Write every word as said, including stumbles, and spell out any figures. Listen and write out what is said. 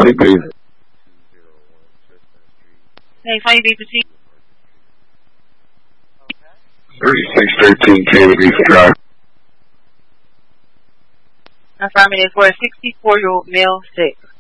twenty, please. Thanks. How you be proceed? thirty-six thirteen Taylor Beach Drive. Affirmative for a sixty-four-year-old male, sick.